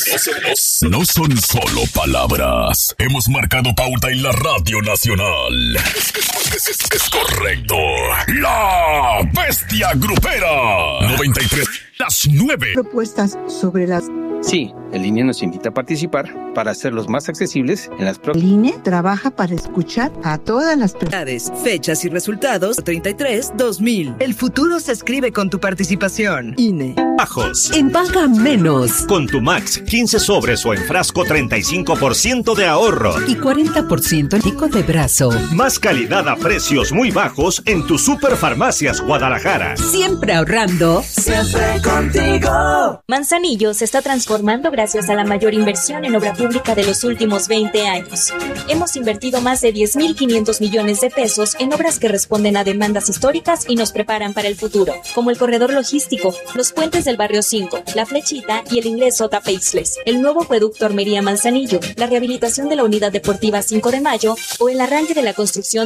No son solo palabras. Hemos marcado pauta en la Radio Nacional. Es correcto. La Bestia Grupera. 93, las 9. Propuestas sobre las... Sí, el INE nos invita a participar para hacerlos más accesibles en las El INE trabaja para escuchar a todas las personas. Fechas y resultados 33-2000. El futuro se escribe con tu participación. INE. Bajos. Empaca menos. Con tu Max, 15 sobres o en frasco, 35% de ahorro. Y 40% en pico de brazo. Más calidad a precios muy bajos en tu Superfarmacias Guadalajara. Siempre ahorrando. Siempre contigo. Manzanillo se está transformando gracias a la mayor inversión en obra pública de los últimos 20 años. Hemos invertido más de 10.500 millones de pesos en obras que responden a demandas históricas y nos preparan para el futuro, como el corredor logístico, los puentes del Barrio 5, La Flechita y el ingreso Tapeixles, el nuevo acueducto Armería Manzanillo, la rehabilitación de la unidad deportiva 5 de Mayo o el arranque de la construcción